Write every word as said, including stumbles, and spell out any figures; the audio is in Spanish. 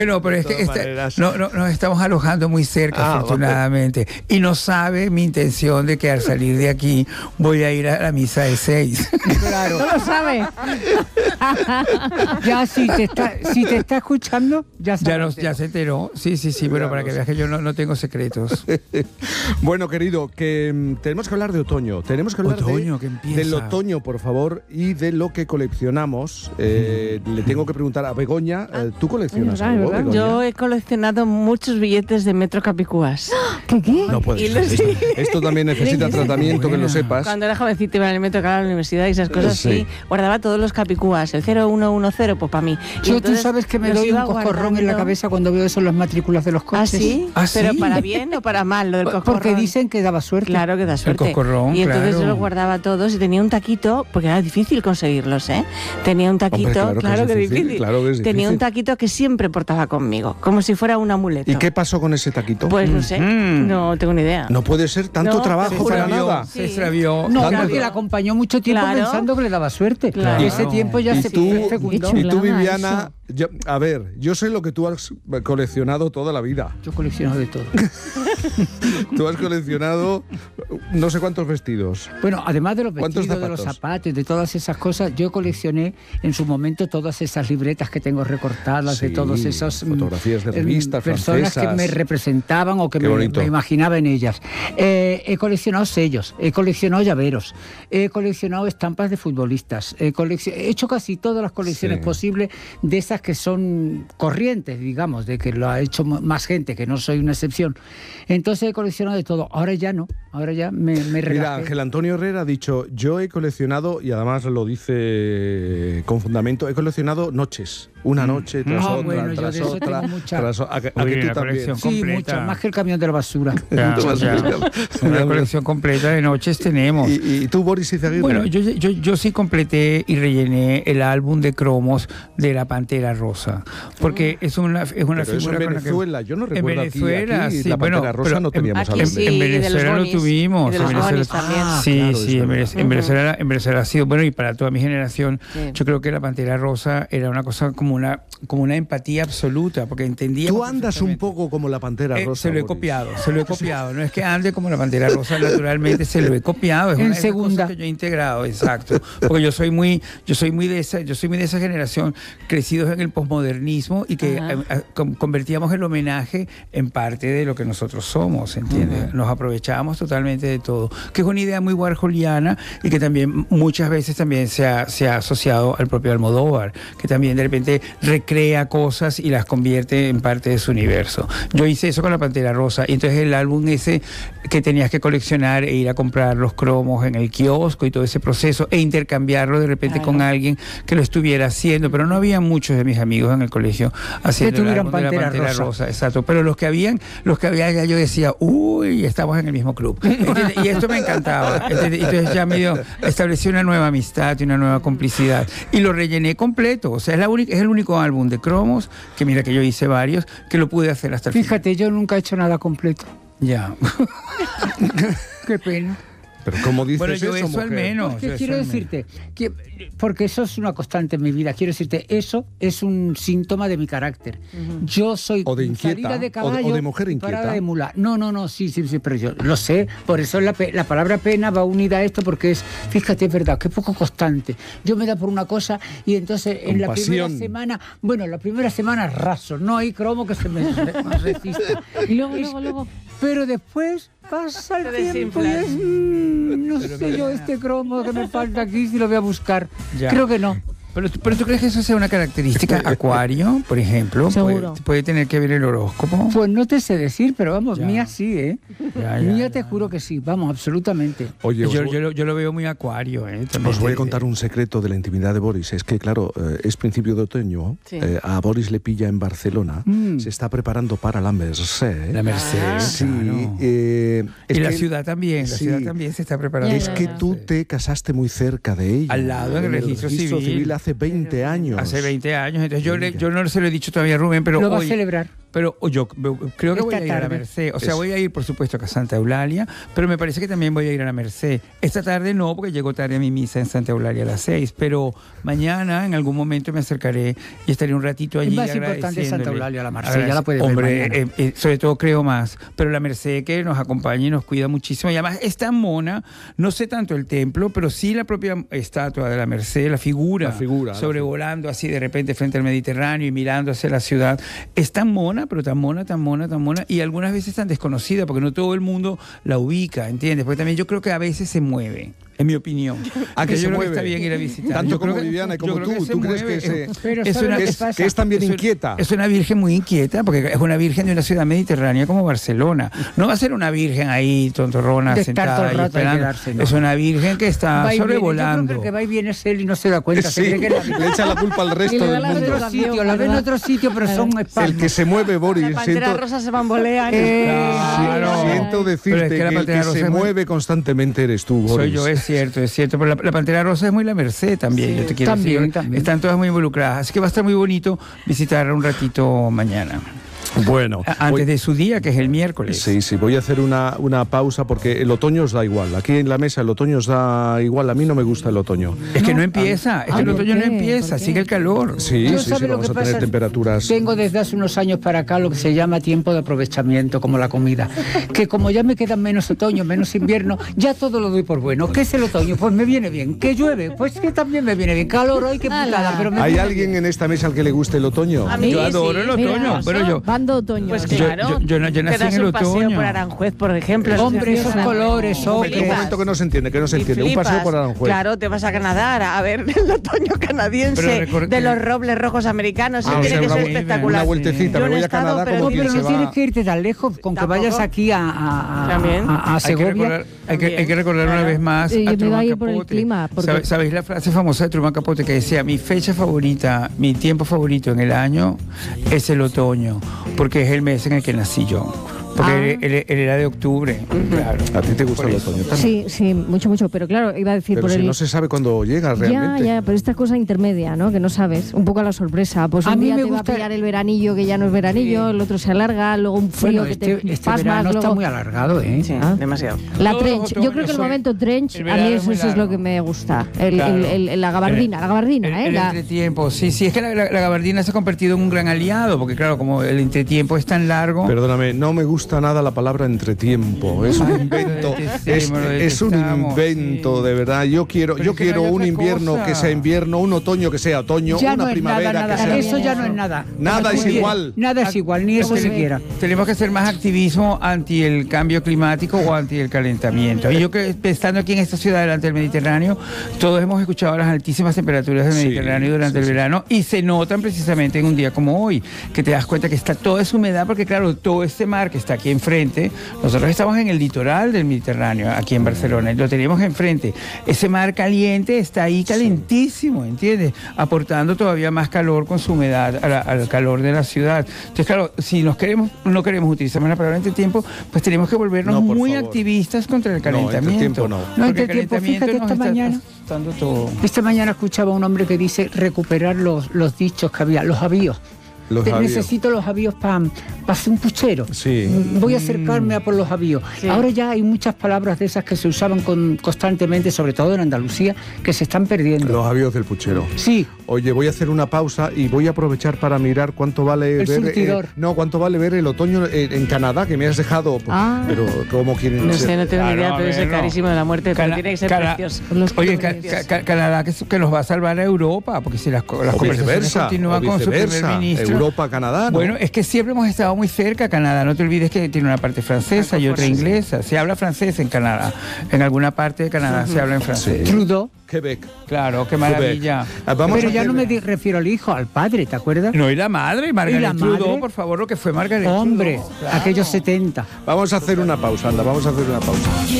No, pero es que este, no, no, nos estamos alojando muy cerca, ah, afortunadamente. Vale. Y no sabe mi intención de que al salir de aquí voy a ir a la misa de seis. Claro. No lo sabe. Ya si te está, si te está escuchando, ya sabe. Ya, nos, ya se enteró. Sí, sí, sí, bueno, para que veas que yo no, no tengo secretos. Bueno, querido, que um, tenemos que hablar de otoño. Tenemos que hablar otoño, de, que empieza. del otoño, por favor, y de lo que coleccionamos. Eh, mm. Le tengo que preguntar a Begoña, eh, ¿tú coleccionas algo? Begoña? Yo he coleccionado muchos billetes de Metro Capicúas. ¿Qué qué? No puede ser. Esto, esto también necesita tratamiento, que lo sepas. Cuando era jovencita iba en el metro, que a la universidad y esas cosas, sí. sí, guardaba todos los Capicúas. El cero uno uno cero, pues para mí. Y yo, tú sabes que me doy un coscorrón guardando en la cabeza cuando veo eso en las matrículas de los coches. ¿Ah, sí? ¿Ah, sí? ¿Pero para bien o para mal lo del coscorrón? Porque dicen que daba suerte. Claro que da suerte. El coscorrón, y entonces claro. yo los guardaba todos y tenía un taquito, porque era difícil conseguirlos, ¿eh? Tenía un taquito, Hombre, claro, claro que, que es difícil. difícil. Claro que es tenía difícil. Un taquito que siempre portaba conmigo, como si fuera un amuleto. ¿Y qué pasó con ese taquito? Pues no sé, mm. no tengo ni idea. No puede ser tanto no, trabajo para nada. Sí. Se extravió. No, porque la acompañó mucho tiempo claro. pensando que le daba suerte. Claro. Y ese tiempo ya y se tú, fecundó. Y tú, Viviana, yo, a ver, yo sé lo que tú has coleccionado toda la vida. Yo colecciono de todo. Tú has coleccionado no sé cuántos vestidos. Bueno, además de los vestidos, de los zapatos, de todas esas cosas, yo coleccioné en su momento todas esas libretas que tengo recortadas, sí, de todas esas fotografías de revistas personas francesas. Que me representaban o que me, me imaginaba en ellas. Eh, he coleccionado sellos, he coleccionado llaveros, he coleccionado estampas de futbolistas, he, coleccion... he hecho casi todas las colecciones sí. posibles de esas que son corrientes, digamos, de que lo ha hecho más gente, que no soy una excepción. Entonces he coleccionado de todo. Ahora ya no, ahora ya me, me relajé. Mira, Ángel Antonio Herrera ha dicho, yo he coleccionado, y además lo dice con fundamento, he coleccionado noches. Una noche tras no, otra, bueno, tras yo de otra. Eso mucha... Tras o... a, a Uy, que tú también. Sí, muchas, más que el camión de la basura. Ya, ya. Una colección completa de noches tenemos. ¿Y, y tú, Boris Izaguirre? Bueno, yo, yo, yo sí completé y rellené el álbum de cromos de la Pantera Rosa, porque mm. es una, es una pero figura eso en Venezuela, con la que... yo no recuerdo en Venezuela, aquí, aquí sí, la Pantera bueno, Rosa no teníamos aquí sí, en Venezuela lo tuvimos. En Venezuela también. Ah, sí, claro, sí, en Venezuela, en, Venezuela, en Venezuela ha sido, bueno, y para toda mi generación, sí. yo creo que la Pantera Rosa era una cosa como una, como una empatía absoluta, porque entendía... Tú andas un poco como la Pantera Rosa. Eh, se lo he Boris. copiado, se lo he copiado. No es que ande como la Pantera Rosa, naturalmente se lo he copiado. Es en una segunda. de las cosas que yo he integrado, exacto. Porque yo soy muy, yo soy muy de esa, yo soy muy de esa generación, crecidos en el posmodernismo y que a, a, convertíamos el homenaje en parte de lo que nosotros somos, ¿entiendes? Uh-huh. Nos aprovechábamos totalmente de todo. Que es una idea muy warholiana y que también muchas veces también se ha, se ha asociado al propio Almodóvar, que también de repente recrea cosas y las convierte en parte de su universo. Yo hice eso con la Pantera Rosa y entonces el álbum ese que tenías que coleccionar e ir a comprar los cromos en el kiosco y todo ese proceso e intercambiarlo de repente claro. con alguien que lo estuviera haciendo, pero no había muchos de mis amigos en el colegio haciendo el álbum de la Pantera Rosa. Rosa, exacto, pero los que habían, los que había ya yo decía, uy, estamos en el mismo club. ¿Entiendes? Y esto me encantaba. ¿Entiendes? Entonces ya medio establecí una nueva amistad y una nueva complicidad y lo rellené completo, o sea, es, la única, es el único álbum de cromos, que mira que yo hice varios, que lo pude hacer hasta el final. Fíjate, yo nunca he hecho nada completo. Ya. Qué pena. Pero ¿cómo dices bueno, yo eso, eso al menos. Porque quiero decirte, que, porque eso es una constante en mi vida, quiero decirte, eso es un síntoma de mi carácter. Uh-huh. Yo soy o de inquieta, salida de caballo, o de, o de mujer inquieta. Parada de mula. No, no, no, sí, sí, sí, pero yo lo sé, por eso la, la palabra pena va unida a esto, porque es, fíjate, es verdad, que es poco constante. Yo me da por una cosa y entonces en la primera semana, bueno, la primera semana raso, no hay cromo que se me, me resista. Y luego, luego, luego. Pero después pasa el tiempo y es, mmm, no pero sé mira. Yo este cromo que me falta aquí si lo voy a buscar. Ya. Creo que no. Pero, pero ¿tú crees que eso sea una característica acuario, por ejemplo? Seguro. ¿Puede, puede tener que ver el horóscopo? Pues no te sé decir, pero vamos, ya. Mía sí, ¿eh? Ya, ya, mía ya. te juro que sí, vamos, absolutamente. Oye, yo, yo, lo, yo lo veo muy acuario, ¿eh? Os voy a contar un secreto de la intimidad de Boris. Es que, claro, eh, es principio de otoño, sí. eh, a Boris le pilla en Barcelona, mm. se está preparando para la Merced. La Merced, ah, sí. Claro. Eh, y es la que, ciudad también, la sí, ciudad también se está preparando. Es que tú te casaste muy cerca de ella. Al lado, en el registro, el registro civil. civil hace veinte años. Hace veinte años, entonces yo, le, yo no se lo he dicho todavía a Rubén, pero lo hoy... va a celebrar. pero yo creo que Esta voy a ir tarde. a la Merced. O sea, Eso. voy a ir, por supuesto, a Santa Eulalia, pero me parece que también voy a ir a la Merced. Esta tarde no, porque llego tarde a mi misa en Santa Eulalia a las seis, pero mañana en algún momento me acercaré y estaré un ratito allí. Es más importante Santa Eulalia, la Merced, ya la puedes Hombre, ver mañana. eh, eh, sobre todo creo más, pero la Merced que nos acompaña y nos cuida muchísimo. Y además es tan mona, no sé tanto el templo, pero sí la propia estatua de la Merced, la figura, La figura, sobrevolando así de repente frente al Mediterráneo y mirando hacia la ciudad. Es tan mona, pero tan mona, tan mona, tan mona, y algunas veces tan desconocida, porque no todo el mundo la ubica, ¿entiendes? Porque también yo creo que a veces se mueve. En mi opinión. ¿A que yo se creo mueve? que está bien ir a visitar. Tanto Yo como creo que- Viviana y yo como creo tú. que se ¿Tú crees mueve. que, se, Pero Es ¿sabes una- lo que es, pasa? que es también Es un- inquieta? Es una virgen muy inquieta, porque es una virgen de una ciudad mediterránea como Barcelona. No va a ser una virgen ahí, tontorrona, De estar todo sentada el ahí rato y esperando. quedarse, ¿no? Es una virgen que está Va y viene. Yo sobrevolando. creo que el que va y viene es él y no se da cuenta. Se Sí, cree que es la le echa la culpa al Y resto le da del la en mundo. otro sensación, sitio, la ve en ¿verdad? otro sitio, pero son espasmos. El que se mueve, Boris, La pantera siento, rosa se bambolea. Eh, Claro. siento decirte Pero es que que, la el pantera que rosa se es muy- mueve constantemente eres tú, Boris. Soy yo, es cierto, es cierto. Pero la, la Pantera Rosa es muy la Merced también, yo te quiero también, decir. también. Están todas muy involucradas. Así que va a estar muy bonito visitar un ratito mañana. Bueno, A- Antes voy- de su día, que es el miércoles. Sí, sí, voy a hacer una, una pausa porque el otoño os da igual. Aquí en la mesa el otoño os da igual. A mí no me gusta el otoño. Es que no empieza, es que el ¿por otoño no qué? empieza, ¿Por qué? sigue el calor. Sí, Yo sí, sabe sí, lo vamos que a tener pasa, temperaturas. Tengo desde hace unos años para acá lo que se llama tiempo de aprovechamiento, como la comida. Que como ya me quedan menos otoño, menos invierno, ya todo lo doy por bueno. ¿Qué es el otoño? Pues me viene bien. ¿Que llueve? Pues que también me viene bien. Calor, ay, qué putada, pero me ¿Hay viene alguien bien. en esta mesa al que le guste el otoño? A mí Yo sí. adoro el otoño, Mira, pero yo... Bando otoño. Pues Yo- claro. yo- yo no- yo nací Te das en el un paseo otoño. por Aranjuez, por ejemplo. Hombre, esos Flipas. colores, Un momento, un hombre. momento que no se entiende, que no se Y entiende. Un paseo flipas. por Aranjuez. Claro, te vas a Canadá a ver el otoño canadiense Pero recuerda de que- los robles rojos americanos. Ah, Eso o tiene sea, que una ser vu- espectacular. una vueltecita, Yo me no voy he a Canadá estado, pero como No, quien pero se no va. tienes que irte tan lejos, con que Tampoco. vayas aquí a, a, a- También. a- a Hay que Segovia. recordar, hay que, hay que También. recordar una Claro. vez más Sí, yo a me iba a Truman ir por el Capote. clima, porque- ¿Sabe- ¿Sabéis la frase famosa de Truman Capote que decía, mi fecha favorita, mi tiempo favorito en el año es el otoño, porque es el mes en el que nací yo? Porque Ah. él, él- él era de octubre, claro. A ti te gusta Por el eso. otoño también. Sí, sí, mucho, mucho. Pero claro, iba a decir Pero por si el... no se sabe cuándo llega Ya, realmente. ya, pero esta cosa intermedia, ¿no? Que no sabes, un poco a la sorpresa. Pues A un mí día me te va a gusta- pillar el veranillo que ya no es veranillo, el otro se alarga, luego un frío Bueno, que este, te este pasmas, verano está luego... muy alargado, ¿eh? Sí, Ah. demasiado. La Todos los trench, yo creo que otoños el son- momento trench, el a verano mí es eso, muy eso es lo largo. que me gusta. El, Claro. el- el- la gabardina, la gabardina, El, ¿eh? el La- entretiempo, sí, sí, es que la, la- la gabardina se ha convertido en un gran aliado, porque claro, como el entretiempo es tan largo... Perdóname, no me gusta nada la palabra entretiempo. Es un invento. es, detestamos, lo es un detestamos, invento, sí. de verdad. Yo quiero, Pero yo es que no quiero hay un otra invierno cosa. que sea invierno, un otoño que sea otoño, Ya una no es primavera nada, nada. que sea. Eso ya no es nada. Nada es Muy bien. igual. Nada es igual, ni eso Muy se bien. quiera. Tenemos que hacer más activismo anti el cambio climático o anti el calentamiento. Y yo que estando aquí en esta ciudad delante del Mediterráneo, todos hemos escuchado las altísimas temperaturas del Sí, Mediterráneo durante sí, el sí. verano y se notan precisamente en un día como hoy, que te das cuenta que está toda esa humedad, porque claro, todo este mar que está aquí enfrente, nosotros estamos en el litoral del Mediterráneo, aquí en Barcelona, y lo tenemos enfrente. Ese mar caliente está ahí calentísimo, ¿entiendes? Aportando todavía más calor con su humedad a la- al calor de la ciudad. Entonces, claro, si nos queremos, no queremos utilizar más la palabra entretiempo, pues tenemos que volvernos No, por muy favor. activistas contra el No, calentamiento. entretiempo no. No, Porque el entretiempo, calentamiento fíjate, nos esta está mañana- afectando todo. Esta mañana escuchaba a un hombre que dice recuperar los, los dichos que había, los avíos. Los Te- avíos. Necesito los avíos para hacer un puchero. Sí. Mm, Voy a acercarme a por los avíos. Sí. Ahora ya hay muchas palabras de esas que se usaban con- constantemente, sobre todo en Andalucía, que se están perdiendo. Los avíos del puchero. Sí, Oye, voy a hacer una pausa y voy a aprovechar para mirar cuánto vale El ver surtidor. eh, no, cuánto vale ver el otoño en, en Canadá, que me has dejado. Ah. Pero como quien No se- sé, no tengo ni Claro, idea, a pero ver, es no. carísimo de la muerte, pero Cana- tiene que ser Cana- precioso. Los Oye, Ca- colores. Ca- Canadá que, que nos va a salvar a Europa, porque si las, co- las o conversaciones viceversa, continúan o con su primer viceversa, ministro. Europa, Canadá, ¿no? Bueno, es que siempre hemos estado muy cerca a Canadá. No te olvides que tiene una parte francesa y otra inglesa. Se habla francés en Canadá. En alguna parte de Canadá se habla en francés. Sí. Trudeau. Quebec. Claro, qué maravilla. Quebec. Ah, vamos Pero a ya hacer- no me di- refiero al hijo, al padre, ¿te acuerdas? No, y la madre, Margaret ¿Y la Trudeau, madre? por favor, lo que fue Margaret Hombre, Trudeau. Claro. aquellos setenta. Vamos a hacer una pausa, anda, vamos a hacer una pausa.